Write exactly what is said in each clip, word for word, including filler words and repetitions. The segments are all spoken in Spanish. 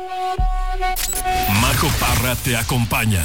Majo Parra te acompaña.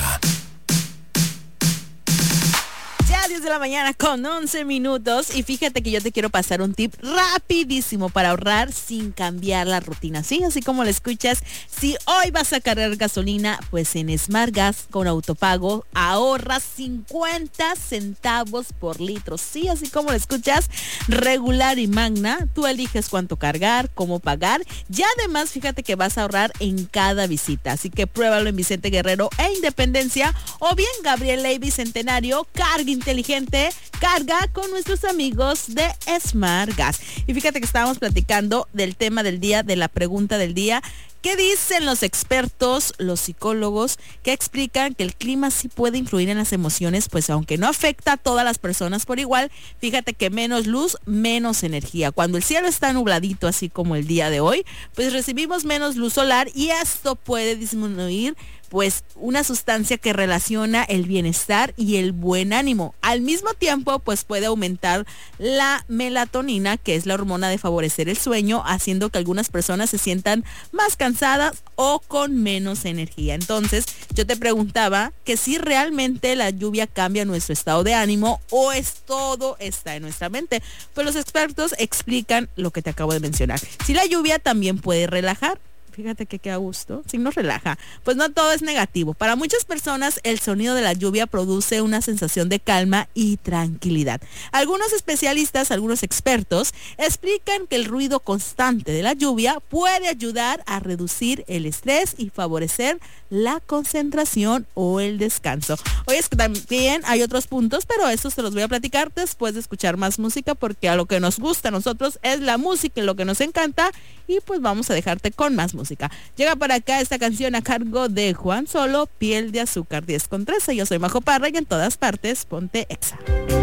diez de la mañana con once minutos y fíjate que yo te quiero pasar un tip rapidísimo para ahorrar sin cambiar la rutina, ¿sí? Así como lo escuchas, si hoy vas a cargar gasolina, pues en Smart Gas con autopago ahorras cincuenta centavos por litro, ¿sí? Así como lo escuchas, regular y magna, tú eliges cuánto cargar, cómo pagar y además fíjate que vas a ahorrar en cada visita, así que pruébalo en Vicente Guerrero e Independencia o bien Gabriel Ley Bicentenario, carga inteligente. Inteligente, carga con nuestros amigos de Smart Gas. Y fíjate que estábamos platicando del tema del día, de la pregunta del día. ¿Qué dicen los expertos, los psicólogos, que explican que el clima sí puede influir en las emociones? Pues aunque no afecta a todas las personas por igual, fíjate que menos luz, menos energía. Cuando el cielo está nubladito, así como el día de hoy, pues recibimos menos luz solar y esto puede disminuir pues una sustancia que relaciona el bienestar y el buen ánimo. Al mismo tiempo, pues puede aumentar la melatonina, que es la hormona de favorecer el sueño, haciendo que algunas personas se sientan más cansadas o con menos energía. Entonces, yo te preguntaba que si realmente la lluvia cambia nuestro estado de ánimo o es todo está en nuestra mente. Pues los expertos explican lo que te acabo de mencionar. Si la lluvia también puede relajar. Fíjate que qué a gusto, si nos relaja. Pues no todo es negativo. Para muchas personas el sonido de la lluvia produce una sensación de calma y tranquilidad. Algunos especialistas, algunos expertos, explican que el ruido constante de la lluvia puede ayudar a reducir el estrés y favorecer la concentración o el descanso. Oye, es que también hay otros puntos, pero esos te los voy a platicar después de escuchar más música, porque a lo que nos gusta a nosotros es la música y lo que nos encanta, y pues vamos a dejarte con más música. Llega para acá esta canción a cargo de Juan Solo, Piel de Azúcar, diez con trece. Yo soy Majo Parra y en todas partes ponte Exa.